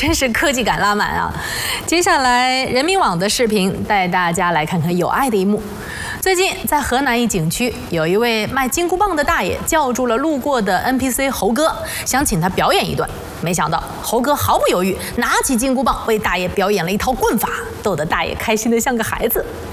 真是科技感拉满啊！接下来，人民网的视频带大家来看看有爱的一幕。最近，在河南一景区，有一位卖金箍棒的大爷叫住了路过的 NPC 猴哥，想请他表演一段。没想到，猴哥毫不犹豫，拿起金箍棒为大爷表演了一套棍法，逗得大爷开心得像个孩子。